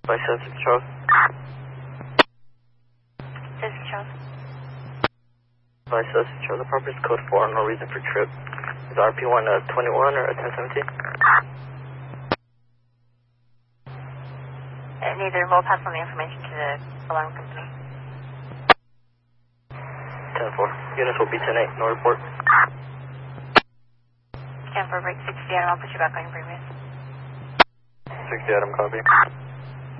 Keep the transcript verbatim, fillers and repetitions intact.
By Census Charles. This is Charles. By Census Charles, the property is code four, no reason for trip. Is R P one a twenty-one or a ten seventeen? Uh, neither. We'll pass on the information to the alarm company. ten four. Units will be ten eight, no report. ten four, break sixty, and I'll put you back on your previous. sixty, Adam, copy.